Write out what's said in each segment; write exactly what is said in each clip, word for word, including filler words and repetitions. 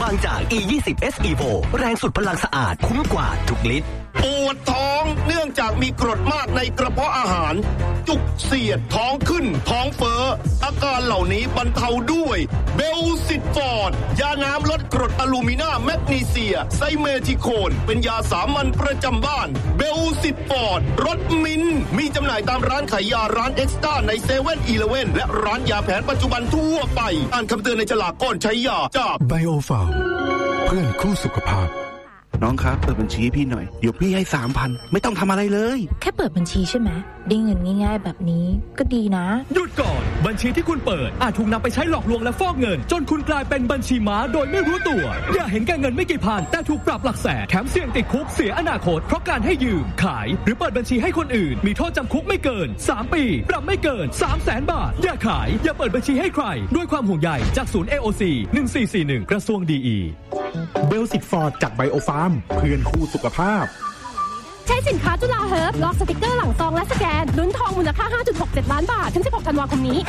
บางจาก อี ยี่สิบ เอส อี โฟ แรงสุดพลังสะอาดคุ้มกว่าทุกลิตรปวดท้องเนื่องจากมีกรดมากในกระเพาะอาหารจุกเสียดท้องขึ้นท้องเฟ้ออาการเหล่านี้บรรเทาด้วยเบลซิตฟอร์ดยาน้ำลดกรดอะลูมินาแมกนีเซียไซเมทิโคนเป็นยาสามัญประจำบ้านเบลซิตฟอร์ดรสมิ้นมีจำหน่ายตามร้านขายยาร้านเอ็กซ์ต้าในเซเว่นอีเลฟเว่นและร้านยาแผนปัจจุบันทั่วไปอ่านคำเตือนในฉลากก่อนใช้ยาจากไบโอฟาร์มเพื่อนคู่สุขภาพน้องครับเปิดบัญชีพี่หน่อยเดี๋ยวพี่ให้ สามพัน ไม่ต้องทำอะไรเลยแค่เปิดบัญชีใช่ไหมได้เงินง่ายๆแบบนี้ก็ดีนะหยุดก่อนบัญชีที่คุณเปิดอาจถูกนำไปใช้หลอกลวงและฟอกเงินจนคุณกลายเป็นบัญชีม้าโดยไม่รู้ตัวอย่าเห็นแก่เงินไม่กี่พันแต่ถูกปรับหลักแสนแถมเสี่ยงติดคุกเสียอนาคตเพราะการให้ยืมขายหรือเปิดบัญชีให้คนอื่นมีโทษจำคุกไม่เกินสามปีปรับไม่เกิน สามแสน บาทอย่าขายอย่าเปิดบัญชีให้ใครด้วยความห่วงใยจากศูนย์ เอ โอ ซี หนึ่งสี่สี่หนึ่งกระทรวงดีอีเบลซิตฟอร์ดจากไบโอฟาร์มเพื่อนคู่สุขภาพใช้สินค้าจุฬาเฮิร์บลอกสติกเกอร์หลังซองและสแกนลุ้นทองมูลค่า ห้าจุดหกเจ็ด ล้านบาทถึงสิบหกธันวาคมนี้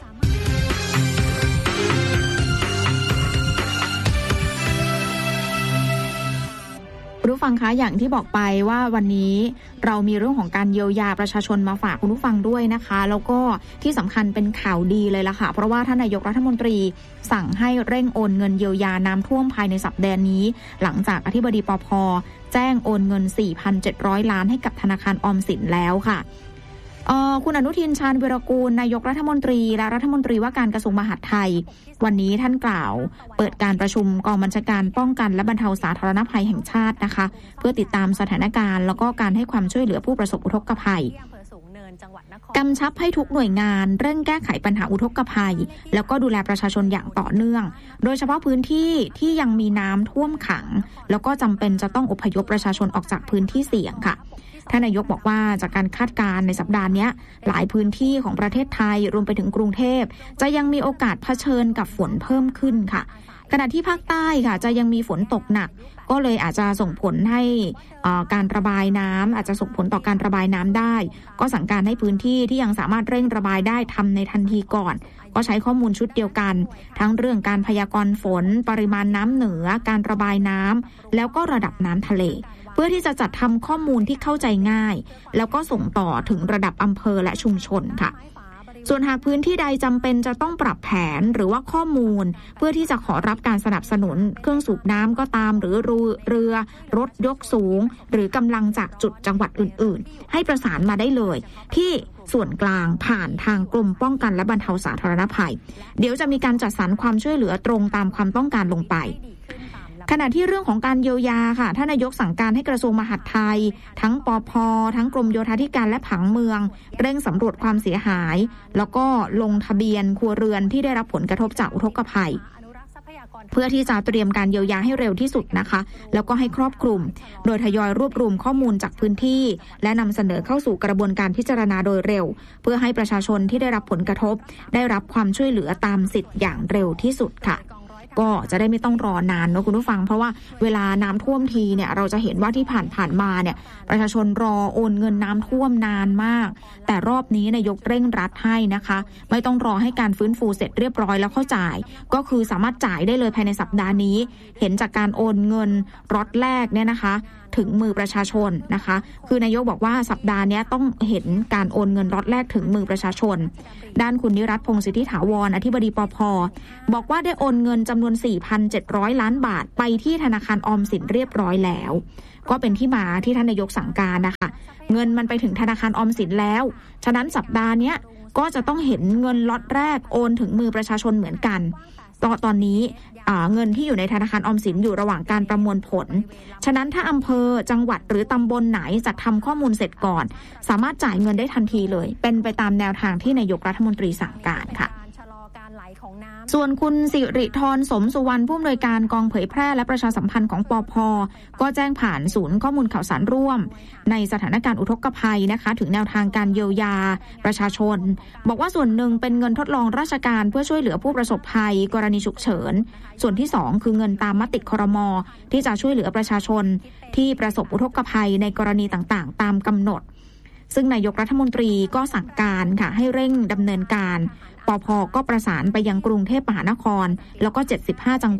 คุณผู้ฟังคะอย่างที่บอกไปว่าวันนี้เรามีเรื่องของการเยียวยาประชาชนมาฝากคุณผู้ฟังด้วยนะคะแล้วก็ที่สำคัญเป็นข่าวดีเลยล่ะค่ะเพราะว่าท่านนายกรัฐมนตรีสั่งให้เร่งโอนเงินเยียวยาน้ำท่วมภายในสัปดาห์นี้หลังจากอธิบดีปภ.แจ้งโอนเงิน สี่พันเจ็ดร้อย ล้านให้กับธนาคารออมสินแล้วค่ะคุณอนุทินชาญวิรากูลนายกรัฐมนตรีและรัฐมนตรีว่าการกระทรวงมหาดไทยวันนี้ท่านกล่าวเปิดการประชุมกองบัญชาการป้องกันและบรรเทาสาธารณภัยแห่งชาตินะคะเพื่อติดตามสถานการณ์แล้วก็การให้ความช่วยเหลือผู้ประสบอุทกภัยกำชับให้ทุกหน่วยงานเร่งแก้ไขปัญหาอุทกภัยแล้วก็ดูแลประชาชนอย่างต่อเนื่องโดยเฉพาะพื้นที่ที่ยังมีน้ำท่วมขังแล้วก็จำเป็นจะต้องอพยพประชาชนออกจากพื้นที่เสี่ยงค่ะท่านนายกบอกว่าจากการคาดการณ์ในสัปดาห์นี้หลายพื้นที่ของประเทศไทยรวมไปถึงกรุงเทพจะยังมีโอกาสเผชิญกับฝนเพิ่มขึ้นค่ะขณะที่ภาคใต้ค่ะจะยังมีฝนตกหนักก็เลยอาจจะส่งผลให้การระบายน้ำอาจจะส่งผลต่อการระบายน้ำได้ก็สั่งการให้พื้นที่ที่ยังสามารถเร่งระบายได้ทำในทันทีก่อนก็ใช้ข้อมูลชุดเดียวกันทั้งเรื่องการพยากรณ์ฝนปริมาณน้ำเหนือการระบายน้ำแล้วก็ระดับน้ำทะเลเพื่อที่จะจัดทำข้อมูลที่เข้าใจง่ายแล้วก็ส่งต่อถึงระดับอำเภอและชุมชนค่ะส่วนหากพื้นที่ใดจำเป็นจะต้องปรับแผนหรือว่าข้อมูลเพื่อที่จะขอรับการสนับสนุนเครื่องสูบน้ำก็ตามหรือเรือรถยกสูงหรือกำลังจากจุดจังหวัดอื่นๆให้ประสานมาได้เลยที่ส่วนกลางผ่านทางกรมป้องกันและบรรเทาสาธารณภัยเดี๋ยวจะมีการจัดสรรความช่วยเหลือตรงตามความต้องการลงไปขณะที่เรื่องของการเยียวยาค่ะท่านนายกสั่งการให้กระทรวงมหาดไทยทั้งปภ.ทั้งกรมโยธาธิการและผังเมืองเร่งสำรวจความเสียหายแล้วก็ลงทะเบียนครัวเรือนที่ได้รับผลกระทบจากอุทกภัยเพื่อที่จะเตรียมการเยียวยาให้เร็วที่สุดนะคะแล้วก็ให้ครอบคลุมโดยทยอยรวบรวมข้อมูลจากพื้นที่และนำเสนอเข้าสู่กระบวนการพิจารณาโดยเร็วเพื่อให้ประชาชนที่ได้รับผลกระทบได้รับความช่วยเหลือตามสิทธิ์อย่างเร็วที่สุดค่ะก็จะได้ไม่ต้องรอนานนะคุณผู้ฟังเพราะว่าเวลาน้ำท่วมทีเนี่ยเราจะเห็นว่าที่ผ่านผ่านมาเนี่ยประชาชนรอโอนเงินน้ำท่วมนานมากแต่รอบนี้นายกเร่งรัดให้นะคะไม่ต้องรอให้การฟื้นฟูเสร็จเรียบร้อยแล้วเข้าจ่ายก็คือสามารถจ่ายได้เลยภายในสัปดาห์นี้เห็นจากการโอนเงินล็อตแรกเนี่ยนะคะถึงมือประชาชนนะคะคือนายกบอกว่าสัปดาห์นี้ต้องเห็นการโอนเงินล็อตแรกถึงมือประชาชนด้านคุณนิรัตน์พงษ์สิทธิถาวรอธิบดีปภ.บอกว่าได้โอนเงินจำนวน สี่พันเจ็ดร้อย ล้านบาทไปที่ธนาคารออมสินเรียบร้อยแล้วก็เป็นที่มาที่ท่านนายกสั่งการนะคะเงินมันไปถึงธนาคารออมสินแล้วฉะนั้นสัปดาห์นี้ก็จะต้องเห็นเงินล็อตแรกโอนถึงมือประชาชนเหมือนกันตอนตอนนี้เงินที่อยู่ในธนาคารออมสินอยู่ระหว่างการประมวลผลฉะนั้นถ้าอำเภอจังหวัดหรือตำบลไหนจัดทำข้อมูลเสร็จก่อนสามารถจ่ายเงินได้ทันทีเลยเป็นไปตามแนวทางที่นายกรัฐมนตรีสั่งการค่ะส่วนคุณสิริธรสมสุวรรณผู้อำนวยการกองเผยแพร่และประชาสัมพันธ์ของปภ.ก็แจ้งผ่านศูนย์ข้อมูลข่าวสารร่วมในสถานการณ์อุทกภัยนะคะถึงแนวทางการเยียวยาประชาชนบอกว่าส่วนหนึ่งเป็นเงินทดลองราชการเพื่อช่วยเหลือผู้ประสบภัยกรณีฉุกเฉินส่วนที่สองคือเงินตามมติครม.ที่จะช่วยเหลือประชาชนที่ประสบอุทกภัยในกรณีต่างๆตามกำหนดซึ่งนายกรัฐมนตรีก็สั่งการค่ะให้เร่งดำเนินการปภ.ก็ประสานไปยังกรุงเทพมหานครแล้วก็เจ็ดสิบห้าจังหวัด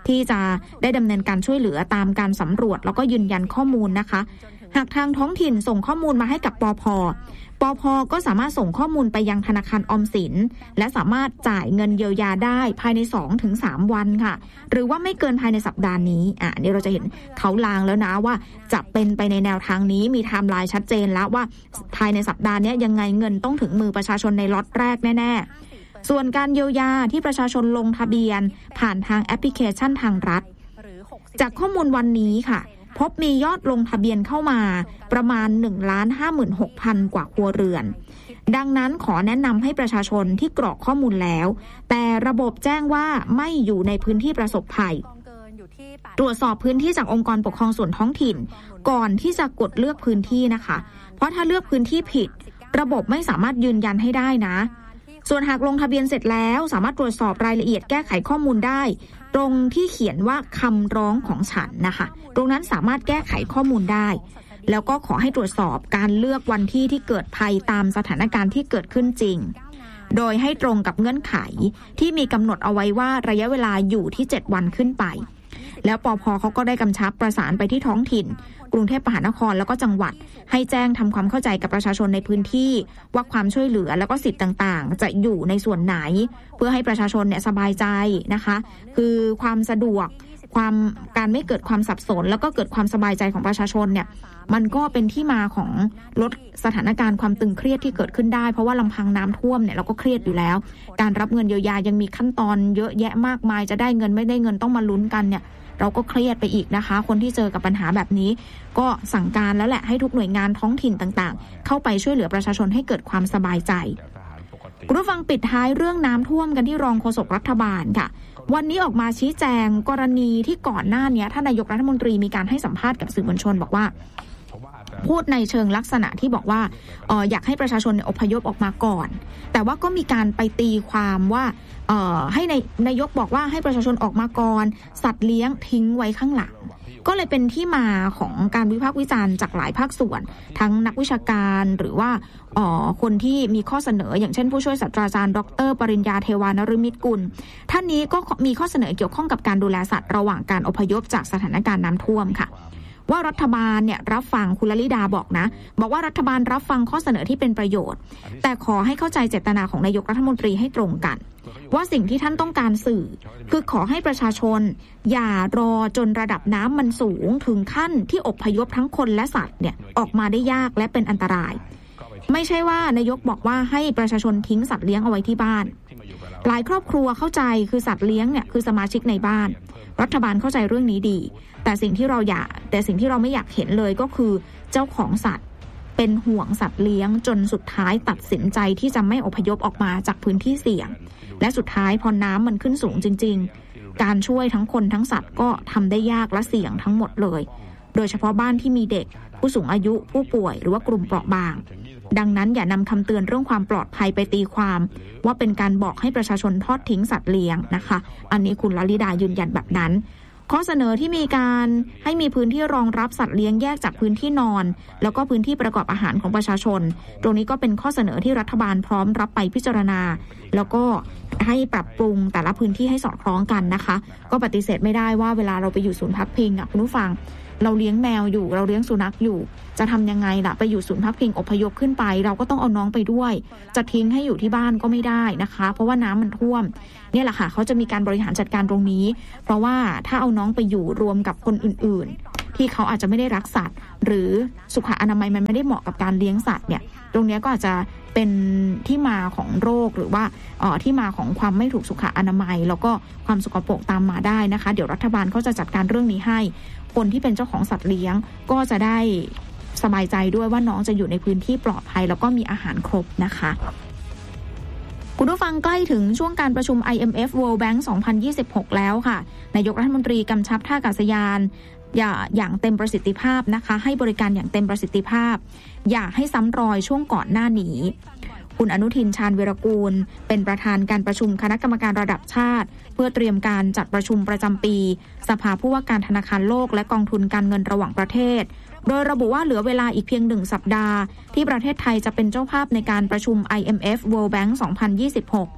ที่จะได้ดำเนินการช่วยเหลือตามการสำรวจแล้วก็ยืนยันข้อมูลนะคะหากทางท้องถิ่นส่งข้อมูลมาให้กับปภ.ปภ.ก็สามารถส่งข้อมูลไปยังธนาคารออมสินและสามารถจ่ายเงินเยียวยาได้ภายใน สองถึงสาม วันค่ะหรือว่าไม่เกินภายในสัปดาห์นี้อ่ะนี่เราจะเห็นเขาลางแล้วนะว่าจะเป็นไปในแนวทางนี้มีไทม์ไลน์ชัดเจนแล้วว่าภายในสัปดาห์นี้ยังไงเงินต้องถึงมือประชาชนในล็อตแรกแน่ๆส่วนการเยียวยาที่ประชาชนลงทะเบียนผ่านทางแอปพลิเคชันทางรัฐจากข้อมูลวันนี้ค่ะพบมียอดลงทะเบียนเข้ามาประมาณ หนึ่งล้านห้าหมื่นหกพัน กว่าครัวเรือนดังนั้นขอแนะนำให้ประชาชนที่กรอกข้อมูลแล้วแต่ระบบแจ้งว่าไม่อยู่ในพื้นที่ประสบภัยตรวจสอบพื้นที่จากองค์กรปกครองส่วนท้องถิ่นก่อนที่จะกดเลือกพื้นที่นะคะเพราะถ้าเลือกพื้นที่ผิดระบบไม่สามารถยืนยันให้ได้นะส่วนหากลงทะเบียนเสร็จแล้วสามารถตรวจสอบรายละเอียดแก้ไขข้อมูลได้ตรงที่เขียนว่าคำร้องของฉันนะคะตรงนั้นสามารถแก้ไขข้อมูลได้แล้วก็ขอให้ตรวจสอบการเลือกวันที่ที่เกิดภัยตามสถานการณ์ที่เกิดขึ้นจริงโดยให้ตรงกับเงื่อนไขที่มีกำหนดเอาไว้ว่าระยะเวลาอยู่ที่เจ็ดวันขึ้นไปแล้วปภ.เขาก็ได้กำชับประสานไปที่ท้องถิ่นกรุงเทพมหานครแล้วก็จังหวัดให้แจ้งทำความเข้าใจกับประชาชนในพื้นที่ว่าความช่วยเหลือแล้วก็สิทธิ์ต่างๆจะอยู่ในส่วนไหนเพื่อให้ประชาชนเนี่ยสบายใจนะคะคือความสะดวกความการไม่เกิดความสับสนแล้วก็เกิดความสบายใจของประชาชนเนี่ยมันก็เป็นที่มาของลดสถานการณ์ความตึงเครียดที่เกิดขึ้นได้เพราะว่าลำพังน้ำท่วมเนี่ยเราก็เครียดอยู่แล้วการรับเงินเยียวยายังมีขั้นตอนเยอะแยะมากมายจะได้เงินไม่ได้เงินต้องมาลุ้นกันเนี่ยเราก็เครียดไปอีกนะคะคนที่เจอกับปัญหาแบบนี้ก็สั่งการแล้วแหละให้ทุกหน่วยงานท้องถิ่นต่างๆเข้าไปช่วยเหลือประชาชนให้เกิดความสบายใจคุณผู้ฟังปิดท้ายเรื่องน้ำท่วมกันที่รองโฆษกรัฐบาลค่ะวันนี้ออกมาชี้แจงกรณีที่ก่อนหน้านี้ท่านนายกรัฐมนตรีมีการให้สัมภาษณ์กับสื่อมวลชนบอกว่าพูดในเชิงลักษณะที่บอกว่าเอ่ออยากให้ประชาชนอพยพออกมาก่อนแต่ว่าก็มีการไปตีความว่าเอ่อให้ในนายกบอกว่าให้ประชาชนออกมาก่อนสัตว์เลี้ยงทิ้งไว้ข้างหลังก็เลยเป็นที่มาของการวิพากษ์วิจารณ์จากหลายภาคส่วนทั้งนักวิชาการหรือว่าเอ่อคนที่มีข้อเสนออย่างเช่นผู้ช่วยศาสตราจารย์ดร.ปริญญาเทวานฤมิตกุลท่านนี้ก็มีข้อเสนอเกี่ยวข้องกับการดูแลสัตว์ระหว่างการอพยพจากสถานการณ์น้ำท่วมค่ะว่ารัฐบาลเนี่ยรับฟังคุณลลิดาบอกนะบอกว่ารัฐบาลรับฟังข้อเสนอที่เป็นประโยชน์แต่ขอให้เข้าใจเจตนาของนายกรัฐมนตรีให้ตรงกันว่าสิ่งที่ท่านต้องการสื่อคือขอให้ประชาชนอย่ารอจนระดับน้ำมันสูงถึงขั้นที่อพยพทั้งคนและสัตว์เนี่ยออกมาได้ยากและเป็นอันตรายไม่ใช่ว่านายกบอกว่าให้ประชาชนทิ้งสัตว์เลี้ยงเอาไว้ที่บ้านหลายครอบครัวเข้าใจคือสัตว์เลี้ยงเนี่ยคือสมาชิกในบ้านรัฐบาลเข้าใจเรื่องนี้ดีแต่สิ่งที่เราอยากแต่สิ่งที่เราไม่อยากเห็นเลยก็คือเจ้าของสัตว์เป็นห่วงสัตว์เลี้ยงจนสุดท้ายตัดสินใจที่จะไม่อพยพออกมาจากพื้นที่เสี่ยงและสุดท้ายพอน้ำมันขึ้นสูงจริงๆการช่วยทั้งคนทั้งสัตว์ก็ทำได้ยากและเสี่ยงทั้งหมดเลยโดยเฉพาะบ้านที่มีเด็กผู้สูงอายุผู้ป่วยหรือว่ากลุ่มเปราะบางดังนั้นอย่านำคำเตือนเรื่องความปลอดภัยไปตีความว่าเป็นการบอกให้ประชาชนทอดทิ้งสัตว์เลี้ยงนะคะอันนี้คุณลลิดายืนยันแบบนั้นข้อเสนอที่มีการให้มีพื้นที่รองรับสัตว์เลี้ยงแยกจากพื้นที่นอนแล้วก็พื้นที่ประกอบอาหารของประชาชนตรงนี้ก็เป็นข้อเสนอที่รัฐบาลพร้อมรับไปพิจารณาแล้วก็ให้ปรับปรุงแต่ละพื้นที่ให้สอดคล้องกันนะคะก็ปฏิเสธไม่ได้ว่าเวลาเราไปอยู่ศูนย์พักพิงอ่ะคุณผู้ฟังเราเลี้ยงแมวอยู่เราเลี้ยงสุนัขอยู่จะทำยังไงล่ะไปอยู่ศูนย์พักพิงอพยพขึ้นไปเราก็ต้องเอาน้องไปด้วยจะทิ้งให้อยู่ที่บ้านก็ไม่ได้นะคะเพราะว่าน้ำมันท่วมเนี่ยแหละค่ะเขาจะมีการบริหารจัดการตรงนี้เพราะว่าถ้าเอาน้องไปอยู่รวมกับคนอื่นๆที่เขาอาจจะไม่ได้รักสัตว์หรือสุขอนามัยมันไม่ได้เหมาะกับการเลี้ยงสัตว์เนี่ยตรงนี้ก็อาจจะเป็นที่มาของโรคหรือว่าเอ่อที่มาของความไม่ถูกสุขอนามัยแล้วก็ความสกปรกตามมาได้นะคะเดี๋ยวรัฐบาลเขาจะจัดการเรื่องนี้ให้คนที่เป็นเจ้าของสัตว์เลี้ยงก็จะได้สบายใจด้วยว่าน้องจะอยู่ในพื้นที่ปลอดภัยแล้วก็มีอาหารครบนะคะคุณผู้ฟังใกล้ถึงช่วงการประชุม ไอ เอ็ม เอฟ World Bank สองพันยี่สิบหกแล้วค่ะนายกรัฐมนตรีกำชับท่าอากาศยานอย่าอย่างเต็มประสิทธิภาพนะคะให้บริการอย่างเต็มประสิทธิภาพอย่าให้ซ้ำรอยช่วงก่อนหน้านี้คุณอนุทินชาญวีรกูลเป็นประธานการประชุมคณะกรรมการระดับชาติเพื่อเตรียมการจัดประชุมประจำปีสภาผู้ว่าการธนาคารโลกและกองทุนการเงินระหว่างประเทศโดยระบุว่าเหลือเวลาอีกเพียงหนึ่งสัปดาห์ที่ประเทศไทยจะเป็นเจ้าภาพในการประชุม ไอ เอ็ม เอฟ World Bank สองพันยี่สิบหก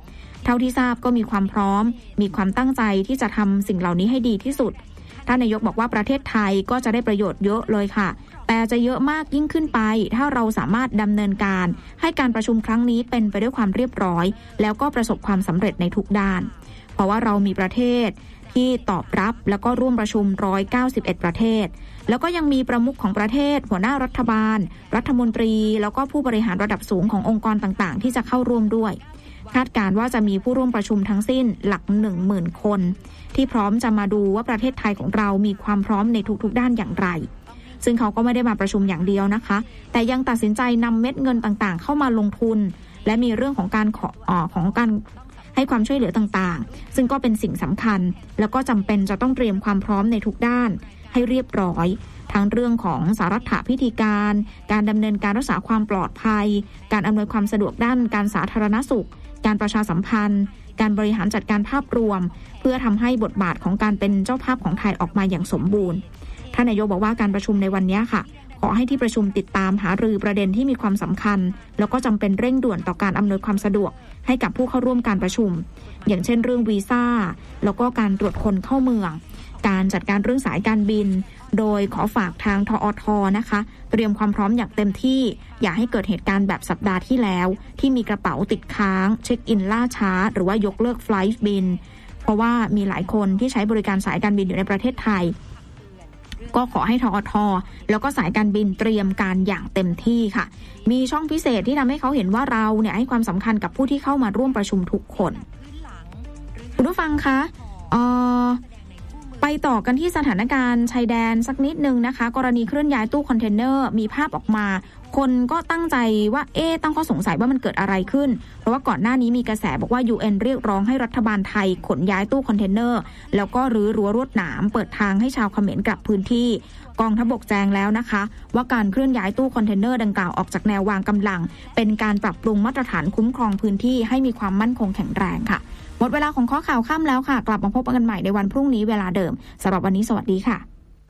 เท่าที่ทราบก็มีความพร้อมมีความตั้งใจที่จะทำสิ่งเหล่านี้ให้ดีที่สุดท่านนายกบอกว่าประเทศไทยก็จะได้ประโยชน์เยอะเลยค่ะแต่จะเยอะมากยิ่งขึ้นไปถ้าเราสามารถดำเนินการให้การประชุมครั้งนี้เป็นไปด้วยความเรียบร้อยแล้วก็ประสบความสำเร็จในทุกด้านเพราะว่าเรามีประเทศที่ตอบรับแล้วก็ร่วมประชุมหนึ่งร้อยเก้าสิบเอ็ดประเทศแล้วก็ยังมีประมุขของประเทศหัวหน้ารัฐบาลรัฐมนตรีแล้วก็ผู้บริหารระดับสูงขององค์กรต่างๆที่จะเข้าร่วมด้วยคาดการณ์ว่าจะมีผู้ร่วมประชุมทั้งสิ้นหลัก หนึ่งหมื่น คนที่พร้อมจะมาดูว่าประเทศไทยของเรามีความพร้อมในทุกๆด้านอย่างไรซึ่งเขาก็ไม่ได้มาประชุมอย่างเดียวนะคะแต่ยังตัดสินใจนำเม็ดเงินต่างๆเข้ามาลงทุนและมีเรื่องของการขออ่อของการให้ความช่วยเหลือต่างๆซึ่งก็เป็นสิ่งสำคัญแล้วก็จำเป็นจะต้องเตรียมความพร้อมในทุกด้านให้เรียบร้อยทั้งเรื่องของสารัฐพิธีการการดำเนินการรักษาความปลอดภัยการอำนวยความสะดวกด้านการสาธารณสุขการประชาสัมพันธ์การบริหารจัดการภาพรวมเพื่อทำให้บทบาทของการเป็นเจ้าภาพของไทยออกมาอย่างสมบูรณ์ท่านนายกบอกว่าการประชุมในวันนี้ค่ะขอให้ที่ประชุมติดตามหารือประเด็นที่มีความสำคัญแล้วก็จำเป็นเร่งด่วนต่อการอำนวยความสะดวกให้กับผู้เข้าร่วมการประชุมอย่างเช่นเรื่องวีซ่าแล้วก็การตรวจคนเข้าเมืองการจัดการเรื่องสายการบินโดยขอฝากทางทอทนะคะเตรียมความพร้อมอย่างเต็มที่อย่าให้เกิดเหตุการณ์แบบสัปดาห์ที่แล้วที่มีกระเป๋าติดค้างเช็คอินล่าช้าหรือว่ายกเลิกไฟลท์บินเพราะว่ามีหลายคนที่ใช้บริการสายการบินอยู่ในประเทศไทยก็ขอให้ทอทแล้วก็สายการบินเตรียมการอย่างเต็มที่ค่ะมีช่องพิเศษที่ทำให้เขาเห็นว่าเราเนี่ยให้ความสำคัญกับผู้ที่เข้ามาร่วมประชุมทุกคนคุณผู้ฟังคะเอ่อไปต่อกันที่สถานการณ์ชายแดนสักนิดนึงนะคะกรณีเคลื่อนย้ายตู้คอนเทนเนอร์มีภาพออกมาคนก็ตั้งใจว่าเอ๊ะตั้งข้อสงสัยว่ามันเกิดอะไรขึ้นเพราะว่าก่อนหน้านี้มีกระแสบอกว่า ยู เอ็น เรียกร้องให้รัฐบาลไทยขนย้ายตู้คอนเทนเนอร์แล้วก็รื้อรั้วลวดหนามเปิดทางให้ชาวเขมรกลับพื้นที่กองทัพบกแจ้งแล้วนะคะว่าการเคลื่อนย้ายตู้คอนเทนเนอร์ดังกล่าวออกจากแนววางกำลังเป็นการปรับปรุงมาตรฐานคุ้มครองพื้นที่ให้มีความมั่นคงแข็งแรงค่ะหมดเวลาของข้อข่าวค่ำแล้วค่ะกลับมาพบกันใหม่ในวันพรุ่งนี้เวลาเดิมสำหรับวันนี้สวัสดีค่ะ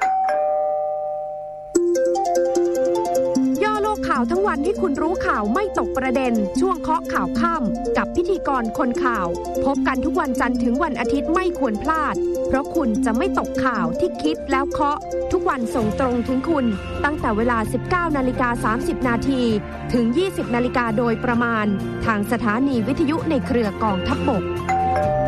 ย่อโลกข่าวทั้งวันให้คุณรู้ข่าวไม่ตกประเด็นช่วงเคาะข่าวค่ำกับพิธีกรคนข่าวพบกันทุกวันจันทร์ถึงวันอาทิตย์ไม่ควรพลาดเพราะคุณจะไม่ตกข่าวที่คิดแล้วเคาะทุกวันส่งตรงถึงคุณตั้งแต่เวลา สิบเก้านาฬิกาสามสิบนาทีถึง ยี่สิบนาฬิกาโดยประมาณทางสถานีวิทยุในเครือกองทัพบก